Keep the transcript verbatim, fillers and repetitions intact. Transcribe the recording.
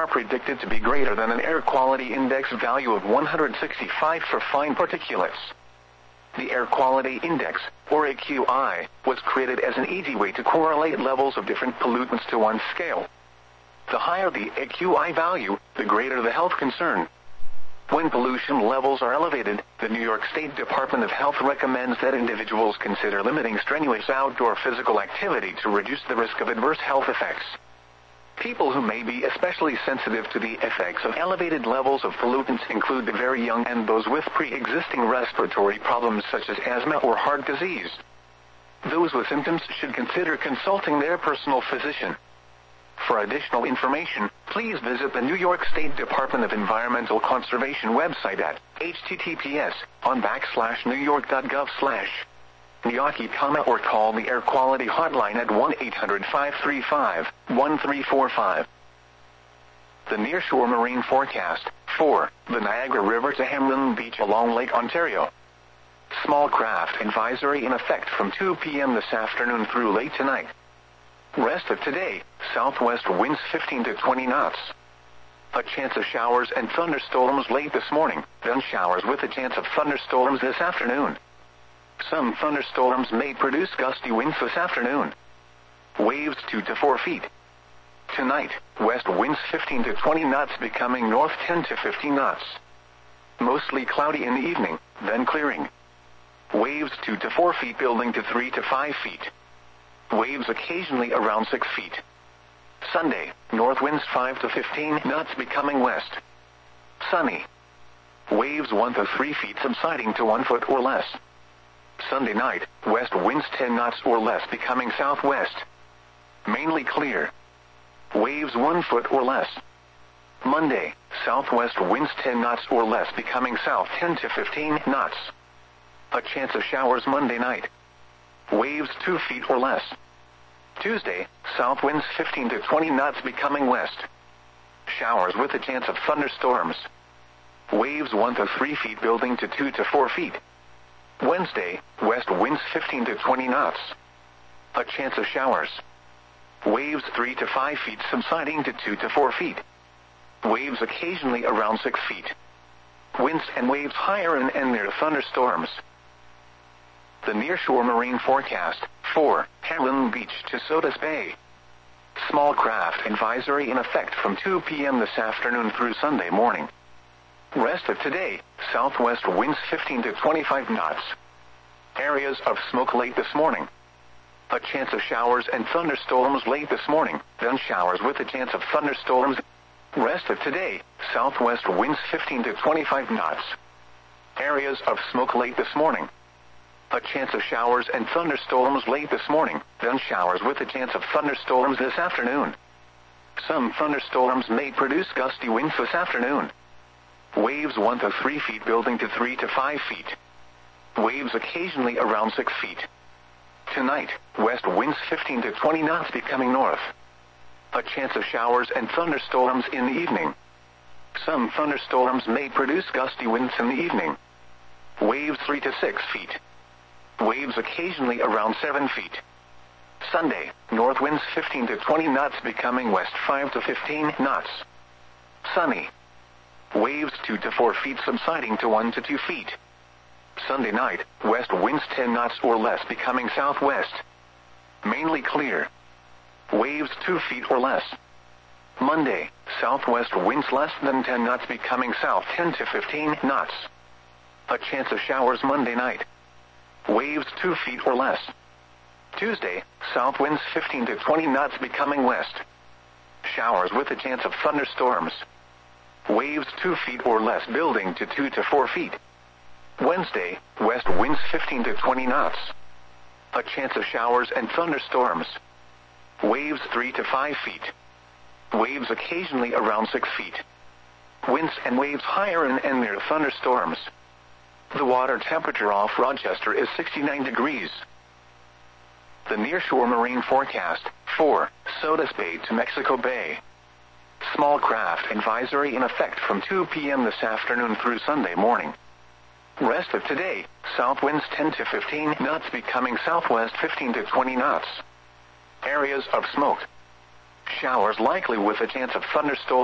are predicted to be greater than an air quality index value of one hundred sixty-five for fine particulates. The Air Quality Index, or A Q I, was created as an easy way to correlate levels of different pollutants to one scale. The higher the A Q I value, the greater the health concern. When pollution levels are elevated, the New York State Department of Health recommends that individuals consider limiting strenuous outdoor physical activity to reduce the risk of adverse health effects. People who may be especially sensitive to the effects of elevated levels of pollutants include the very young and those with pre-existing respiratory problems such as asthma or heart disease. Those with symptoms should consider consulting their personal physician. For additional information, please visit the New York State Department of Environmental Conservation website at h t t p s on backslash new york dot gov slash Niyaki, or call the Air Quality Hotline at one eight hundred five three five one three four five. The Nearshore Marine Forecast. four. The Niagara River to Hamlin Beach along Lake Ontario. Small craft advisory in effect from two p m this afternoon through late tonight. Rest of today, southwest winds fifteen to twenty knots. A chance of showers and thunderstorms late this morning, then showers with a chance of thunderstorms this afternoon. Some thunderstorms may produce gusty winds this afternoon. Waves two to four feet. Tonight, west winds fifteen to twenty knots becoming north ten to fifteen knots. Mostly cloudy in the evening, then clearing. Waves two to four feet building to three to five feet. Waves occasionally around six feet. Sunday, north winds five to fifteen knots becoming west. Sunny. Waves one to three feet subsiding to one foot or less. Sunday night, west winds ten knots or less becoming southwest. Mainly clear. Waves one foot or less. Monday, southwest winds ten knots or less becoming south ten to fifteen knots. A chance of showers Monday night. Waves two feet or less. Tuesday, south winds fifteen to twenty knots becoming west. Showers with a chance of thunderstorms. Waves one to three feet building to two to four feet. Wednesday, west winds fifteen to twenty knots. A chance of showers. Waves three to five feet subsiding to two to four feet. Waves occasionally around six feet. Winds and waves higher and, and near thunderstorms. The Nearshore Marine Forecast. four. Hamlin Beach to Sodus Bay. Small craft advisory in effect from two p m this afternoon through Sunday morning. Rest of today, southwest winds fifteen to twenty-five knots. Areas of smoke late this morning. A chance of showers and thunderstorms late this morning, then showers with a chance of thunderstorms. Rest of today, southwest winds fifteen to twenty-five knots. Areas of smoke late this morning. A chance of showers and thunderstorms late this morning, then showers with a chance of thunderstorms this afternoon. Some thunderstorms may produce gusty winds this afternoon. Waves one to three feet building to three to five feet. Waves occasionally around six feet. Tonight, west winds fifteen to twenty knots becoming north. A chance of showers and thunderstorms in the evening. Some thunderstorms may produce gusty winds in the evening. Waves three to six feet. Waves occasionally around seven feet. Sunday, north winds fifteen to twenty knots becoming west five to fifteen knots. Sunny. Waves two to four feet subsiding to one to two feet. Sunday night, west winds ten knots or less becoming southwest. Mainly clear. Waves two feet or less. Monday, southwest winds less than ten knots becoming south ten to fifteen knots. A chance of showers Monday night. Waves two feet or less. Tuesday, south winds fifteen to twenty knots becoming west. Showers with a chance of thunderstorms. Waves two feet or less building to two to four feet. Wednesday, west winds fifteen to twenty knots. A chance of showers and thunderstorms. Waves three to five feet. Waves occasionally around six feet. Winds and waves higher and, and near thunderstorms. The water temperature off Rochester is sixty-nine degrees. The Nearshore Marine Forecast. four. Sodus Bay to Mexico Bay. Small craft advisory in effect from two p m this afternoon through Sunday morning. Rest of today, south winds ten to fifteen knots becoming southwest fifteen to twenty knots. Areas of smoke. Showers likely with a chance of thunderstorms.